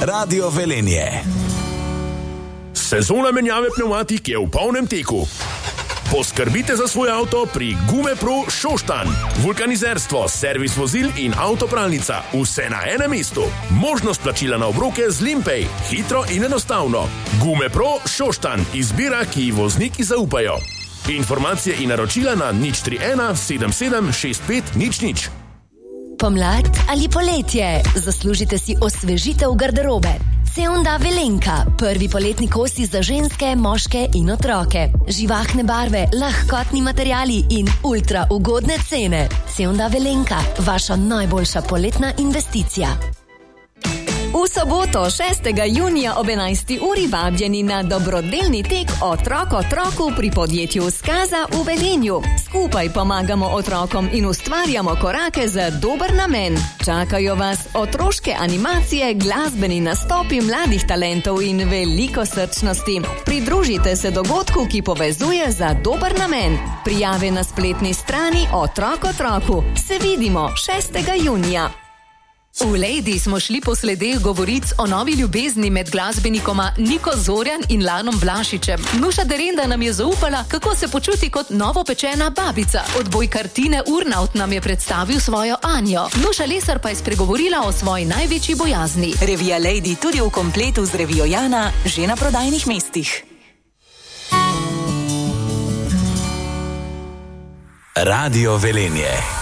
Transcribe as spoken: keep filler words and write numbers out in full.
Radio Velenje. Sezona menjave pnevmatik je v polnem teku. Poskrbite za svoj avto pri Gumepro Šoštanj. Vulkanizerstvo, servis vozil in avtopralnica. Vse na enem mestu. Možnost plačila na obroke z Limpay. Hitro in enostavno. Gumepro Šoštanj. Izbira, ki ji vozniki zaupajo. Informacije in naročila na nič tri ena sedem sedem šest pet nič nič. Pomlad ali poletje? Zaslužite si osvežitev garderobe. Ceonda Velenka, prvi poletni kosi za ženske, moške in otroke. Živahne barve, lahkotni materiali in ultra ugodne cene. Ceonda Velenka, vaša najboljša poletna investicija. V soboto, šestega junija ob enajsti uri vabljeni na dobrodelni tek Otrok otroku pri podjetju Skaza v Velenju. Skupaj pomagamo otrokom in ustvarjamo korake za dober namen. Čakajo vas otroške animacije, glasbeni nastopi mladih talentov in veliko srčnosti. Pridružite se dogodku, ki povezuje za dober namen. Prijave na spletni strani Otrok otroku. Se vidimo šestega junija. V Lady smo šli po sledeh govoric o novi ljubezni med glasbenikoma Niko Zorjan in Lanom Vlašičem. Nuša Derenda nam je zaupala, kako se počuti kot novopečena babica. Odbojkar Tine Urnaut nam je predstavil svojo Anjo. Nuša Lesar pa je spregovorila o svoji največji bojazni. Revija Lady tudi v kompletu z revijo Jana, že na prodajnih mestih. Radio Velenje.